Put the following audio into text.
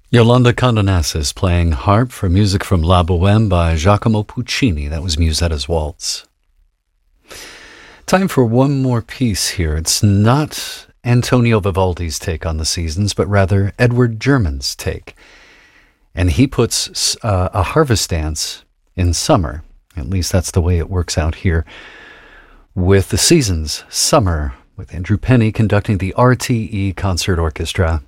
Yolanda Condonassis playing harp for music from La Bohème by Giacomo Puccini. That was Musetta's Waltz. Time for one more piece here. It's not Antonio Vivaldi's take on the seasons, but rather Edward German's take. And he puts a harvest dance in summer. At least that's the way it works out here. With the seasons, Summer, with Andrew Penny conducting the RTE Concert Orchestra.